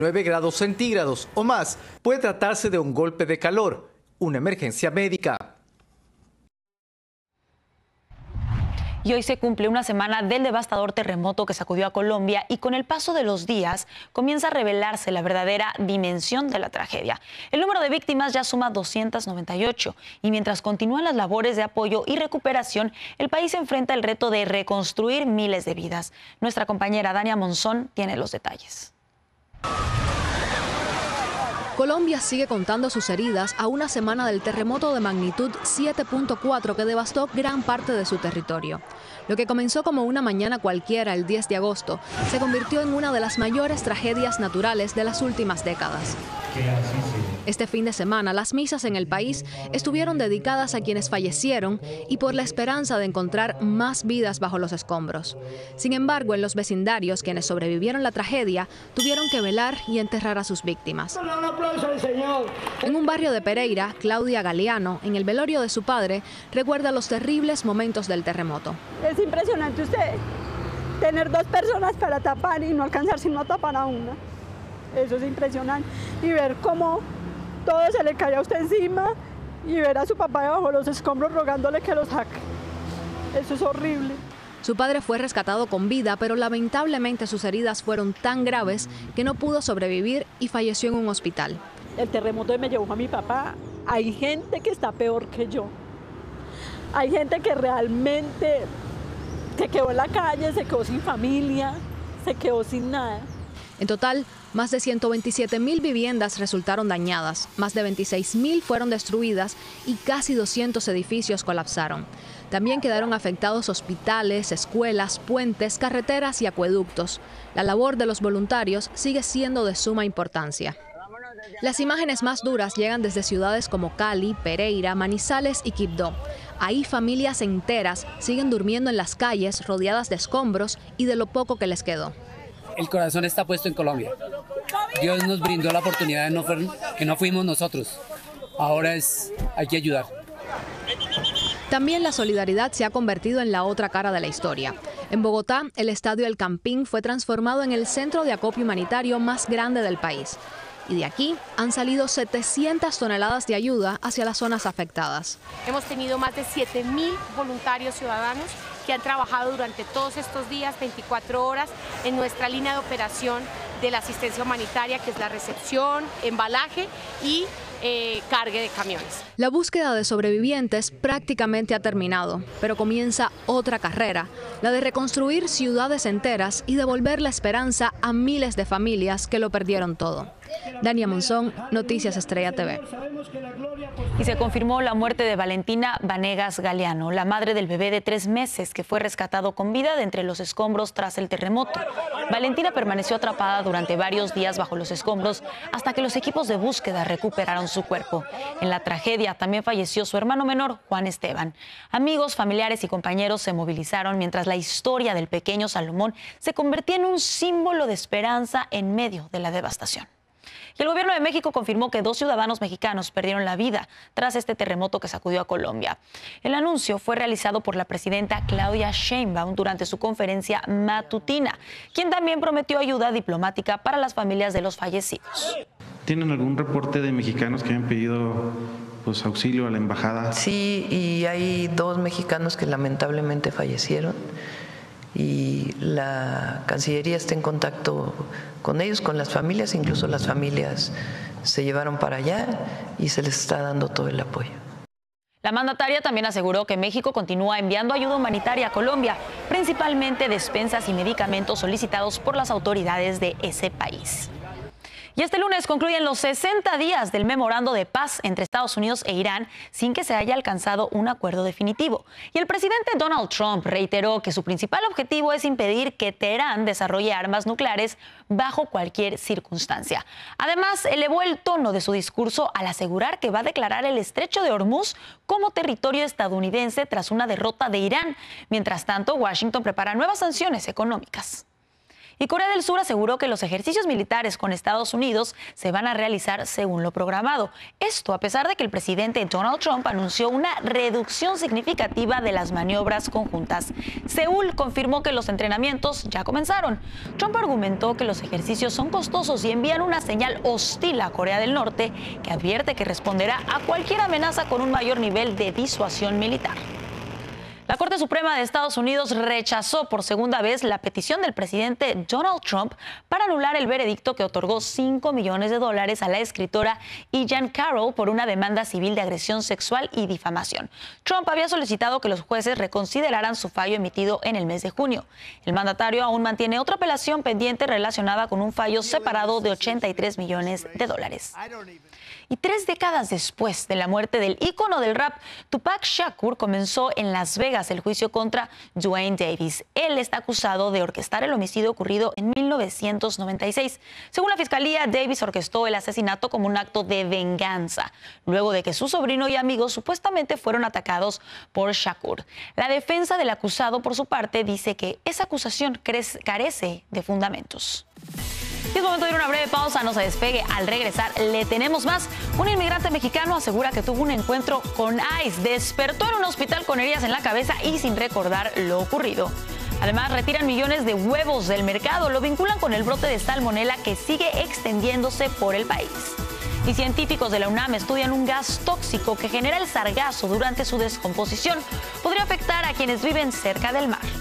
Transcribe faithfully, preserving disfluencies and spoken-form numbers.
nueve grados centígrados o más. Puede tratarse de un golpe de calor, una emergencia médica. Y hoy se cumple una semana del devastador terremoto que sacudió a Colombia y con el paso de los días comienza a revelarse la verdadera dimensión de la tragedia. El número de víctimas ya suma doscientas noventa y ocho y mientras continúan las labores de apoyo y recuperación, el país enfrenta el reto de reconstruir miles de vidas. Nuestra compañera Dania Monzón tiene los detalles. Colombia sigue contando sus heridas a una semana del terremoto de magnitud siete punto cuatro que devastó gran parte de su territorio. Lo que comenzó como una mañana cualquiera el diez de agosto se convirtió en una de las mayores tragedias naturales de las últimas décadas. Este fin de semana, las misas en el país estuvieron dedicadas a quienes fallecieron y por la esperanza de encontrar más vidas bajo los escombros. Sin embargo, en los vecindarios, quienes sobrevivieron la tragedia, tuvieron que velar y enterrar a sus víctimas. En un barrio de Pereira, Claudia Galeano, en el velorio de su padre, recuerda los terribles momentos del terremoto. Es impresionante usted tener dos personas para tapar y no alcanzar sino a tapar a una. Eso es impresionante. Y ver cómo todo se le cae a usted encima y ver a su papá debajo de los escombros rogándole que lo saque. Eso es horrible. Su padre fue rescatado con vida, pero lamentablemente sus heridas fueron tan graves que no pudo sobrevivir y falleció en un hospital. El terremoto me llevó a mi papá. Hay gente que está peor que yo. Hay gente que realmente se quedó en la calle, se quedó sin familia, se quedó sin nada. En total, más de ciento veintisiete mil viviendas resultaron dañadas, más de veintiséis mil fueron destruidas y casi doscientos edificios colapsaron. También quedaron afectados hospitales, escuelas, puentes, carreteras y acueductos. La labor de los voluntarios sigue siendo de suma importancia. Las imágenes más duras llegan desde ciudades como Cali, Pereira, Manizales y Quibdó. Ahí familias enteras siguen durmiendo en las calles rodeadas de escombros y de lo poco que les quedó. El corazón está puesto en Colombia. Dios nos brindó la oportunidad, de no fue, que no fuimos nosotros. Ahora es, hay que ayudar. También la solidaridad se ha convertido en la otra cara de la historia. En Bogotá, el estadio El Campín fue transformado en el centro de acopio humanitario más grande del país. Y de aquí han salido setecientas toneladas de ayuda hacia las zonas afectadas. Hemos tenido más de siete mil voluntarios ciudadanos que han trabajado durante todos estos días, veinticuatro horas, en nuestra línea de operación de la asistencia humanitaria, que es la recepción, embalaje y eh, cargue de camiones. La búsqueda de sobrevivientes prácticamente ha terminado, pero comienza otra carrera, la de reconstruir ciudades enteras y devolver la esperanza a miles de familias que lo perdieron todo. Dania Monzón, Noticias Estrella T V. Y se confirmó la muerte de Valentina Vanegas Galeano, la madre del bebé de tres meses que fue rescatado con vida de entre los escombros tras el terremoto. Valentina permaneció atrapada durante varios días bajo los escombros hasta que los equipos de búsqueda recuperaron su cuerpo. En la tragedia también falleció su hermano menor, Juan Esteban. Amigos, familiares y compañeros se movilizaron mientras la historia del pequeño Salomón se convertía en un símbolo de esperanza en medio de la devastación. Y el gobierno de México confirmó que dos ciudadanos mexicanos perdieron la vida tras este terremoto que sacudió a Colombia. El anuncio fue realizado por la presidenta Claudia Sheinbaum durante su conferencia matutina, quien también prometió ayuda diplomática para las familias de los fallecidos. ¿Tienen algún reporte de mexicanos que hayan pedido pues, auxilio a la embajada? Sí, y hay dos mexicanos que lamentablemente fallecieron. Y la Cancillería está en contacto con ellos, con las familias, incluso las familias se llevaron para allá y se les está dando todo el apoyo. La mandataria también aseguró que México continúa enviando ayuda humanitaria a Colombia, principalmente despensas y medicamentos solicitados por las autoridades de ese país. Y este lunes concluyen los sesenta días del memorando de paz entre Estados Unidos e Irán sin que se haya alcanzado un acuerdo definitivo. Y el presidente Donald Trump reiteró que su principal objetivo es impedir que Teherán desarrolle armas nucleares bajo cualquier circunstancia. Además, elevó el tono de su discurso al asegurar que va a declarar el estrecho de Hormuz como territorio estadounidense tras una derrota de Irán. Mientras tanto, Washington prepara nuevas sanciones económicas. Y Corea del Sur aseguró que los ejercicios militares con Estados Unidos se van a realizar según lo programado. Esto a pesar de que el presidente Donald Trump anunció una reducción significativa de las maniobras conjuntas. Seúl confirmó que los entrenamientos ya comenzaron. Trump argumentó que los ejercicios son costosos y envían una señal hostil a Corea del Norte, que advierte que responderá a cualquier amenaza con un mayor nivel de disuasión militar. La Corte Suprema de Estados Unidos rechazó por segunda vez la petición del presidente Donald Trump para anular el veredicto que otorgó cinco millones de dólares a la escritora Jean Carroll por una demanda civil de agresión sexual y difamación. Trump había solicitado que los jueces reconsideraran su fallo emitido en el mes de junio. El mandatario aún mantiene otra apelación pendiente relacionada con un fallo separado de ochenta y tres millones de dólares. Y tres décadas después de la muerte del ícono del rap, Tupac Shakur, comenzó en Las Vegas el juicio contra Duane Davis. Él está acusado de orquestar el homicidio ocurrido en mil novecientos noventa y seis. Según la fiscalía, Davis orquestó el asesinato como un acto de venganza, luego de que su sobrino y amigos supuestamente fueron atacados por Shakur. La defensa del acusado, por su parte, dice que esa acusación carece de fundamentos. Y es momento de ir a una breve pausa, no se despegue. Al regresar le tenemos más. Un inmigrante mexicano asegura que tuvo un encuentro con ICE, despertó en un hospital con heridas en la cabeza y sin recordar lo ocurrido. Además, retiran millones de huevos del mercado, lo vinculan con el brote de salmonela que sigue extendiéndose por el país. Y científicos de la UNAM estudian un gas tóxico que genera el sargazo durante su descomposición. Podría afectar a quienes viven cerca del mar.